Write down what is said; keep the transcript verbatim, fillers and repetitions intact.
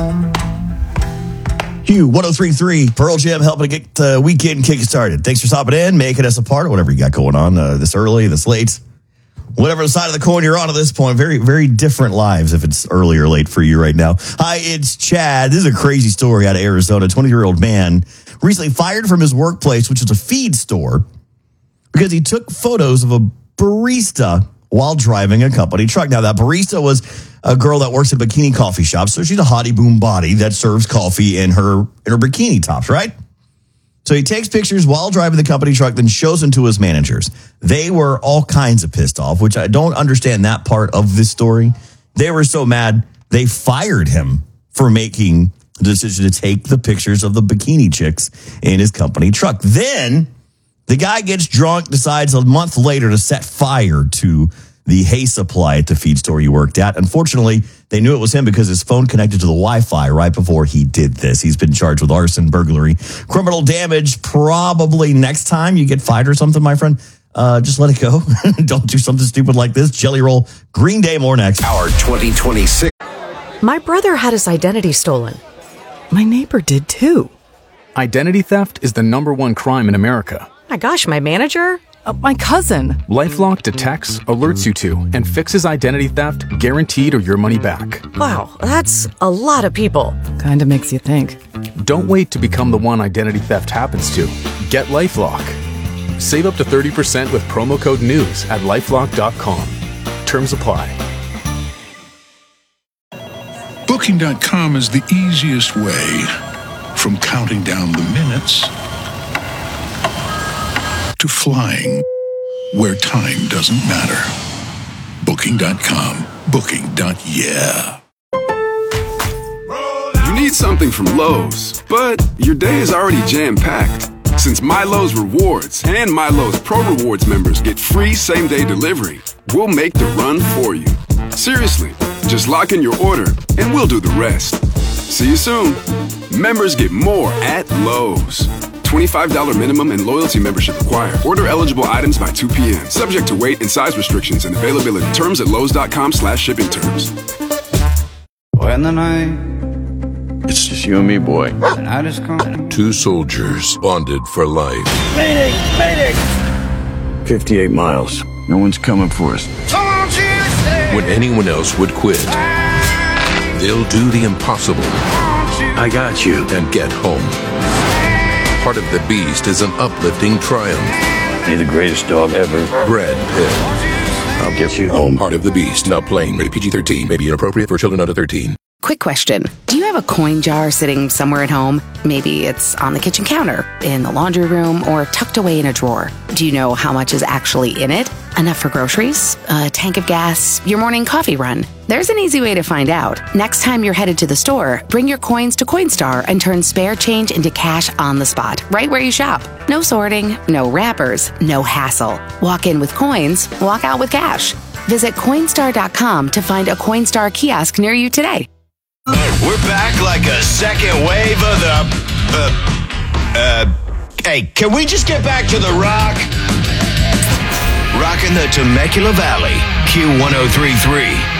Q one oh three point three, Pearl Jam, helping to get the weekend kick started. Thanks for stopping in, making us a part of whatever you got going on uh, this early, this late. Whatever side of the coin you're on at this point. Very, very different lives if it's early or late for you right now. Hi, it's Chad. This is a crazy story out of Arizona. A twenty-year-old man recently fired from his workplace, which is a feed store, because he took photos of a barista while driving a company truck. Now, that barista was a girl that works at a bikini coffee shop, so she's a hottie boom body that serves coffee in her in her bikini tops, right? So he takes pictures while driving the company truck, then shows them to his managers. They were all kinds of pissed off, which I don't understand that part of this story. They were so mad, they fired him for making the decision to take the pictures of the bikini chicks in his company truck. Then the guy gets drunk, decides a month later to set fire to the hay supply at the feed store he worked at. Unfortunately, they knew it was him because his phone connected to the Wi-Fi right before he did this. He's been charged with arson, burglary, criminal damage. Probably next time you get fired or something, my friend, uh, just let it go. Don't do something stupid like this. Jelly Roll, Green Day, more next. Our twenty twenty-six. My brother had his identity stolen. My neighbor did too. Identity theft is the number one crime in America. My gosh, my manager? Uh, my cousin. LifeLock detects, alerts you to, and fixes identity theft guaranteed or your money back. Wow, that's a lot of people. Kinda makes you think. Don't wait to become the one identity theft happens to. Get LifeLock. Save up to thirty percent with promo code NEWS at lifelock dot com. Terms apply. Booking dot com is the easiest way from counting down the minutes to flying where time doesn't matter. Booking dot com. Booking. Yeah. You need something from Lowe's, but your day is already jam-packed. Since MyLowe's Rewards and MyLowe's Pro Rewards members get free same-day delivery, we'll make the run for you. Seriously, just lock in your order and we'll do the rest. See you soon. Members get more at Lowe's. twenty-five dollars minimum and loyalty membership required. Order eligible items by two p.m. Subject to weight and size restrictions and availability. Terms at lowes dot com slash shipping terms. When the night, it's just you and me, boy. and I just come. Two soldiers bonded for life. Mayday! Mayday! fifty-eight miles. No one's coming for us. When anyone else would quit, they'll do the impossible. I got you. And get home. Heart of the Beast is an uplifting triumph. You're the greatest dog ever. Brad Pitt. I'll get you home. Heart of the Beast. Now playing. Rated P G thirteen. May be inappropriate for children under thirteen. Quick question. Do you have a coin jar sitting somewhere at home? Maybe it's on the kitchen counter, in the laundry room, or tucked away in a drawer. Do you know how much is actually in it? Enough for groceries? A tank of gas? Your morning coffee run? There's an easy way to find out. Next time you're headed to the store, bring your coins to Coinstar and turn spare change into cash on the spot, right where you shop. No sorting, no wrappers, no hassle. Walk in with coins, walk out with cash. Visit Coinstar dot com to find a Coinstar kiosk near you today. We're back like a second wave of the... Uh, uh, hey, can we just get back to the rock? Rocking the Temecula Valley, Q one oh three point three.